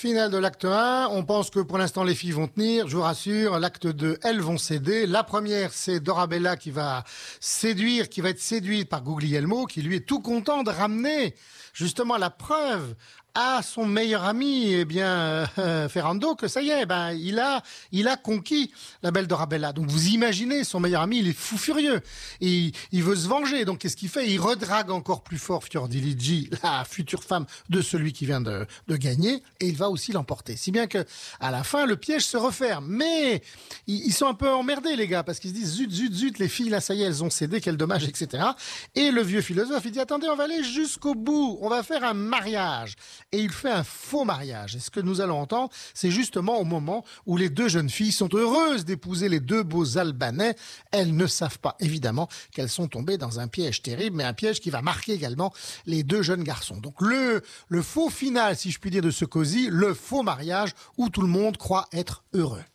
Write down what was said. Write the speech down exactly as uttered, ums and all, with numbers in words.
Finale de l'acte un, on pense que pour l'instant les filles vont tenir, je vous rassure, l'acte deux, elles vont céder. La première, c'est Dorabella qui va séduire, qui va être séduite par Guglielmo, qui lui est tout content de ramener justement la preuve à son meilleur ami, eh bien, euh, Ferrando, que ça y est, ben, il a, il a conquis la belle Dorabella. Donc, vous imaginez, son meilleur ami, il est fou furieux. Et il, il veut se venger. Donc, qu'est-ce qu'il fait? Il redrague encore plus fort Fiordiligi, la future femme de celui qui vient de, de gagner, et il va aussi l'emporter. Si bien que, à la fin, le piège se referme. Mais, ils, ils sont un peu emmerdés, les gars, parce qu'ils se disent, zut, zut, zut, les filles, là, ça y est, elles ont cédé, quel dommage, et cetera. Et le vieux philosophe, il dit, attendez, on va aller jusqu'au bout. On va faire un mariage. Et il fait un faux mariage. Et ce que nous allons entendre, c'est justement au moment où les deux jeunes filles sont heureuses d'épouser les deux beaux Albanais. Elles ne savent pas, évidemment, qu'elles sont tombées dans un piège terrible, mais un piège qui va marquer également les deux jeunes garçons. Donc le, le faux final, si je puis dire, de ce cosy, le faux mariage où tout le monde croit être heureux.